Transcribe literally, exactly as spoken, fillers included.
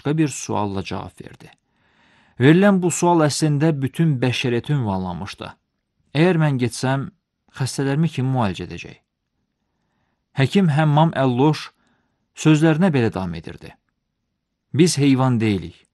başqa bir sualla cavab verdi. Verilən bu sual əslində bütün bəşəriyyəti ünvanlanmışdı. Əgər mən getsəm, xəstələrimi kim müalicə edəcək? Həkim Həmmam Əlloş sözlərinə belə davam edirdi. Biz heyvan deyilik.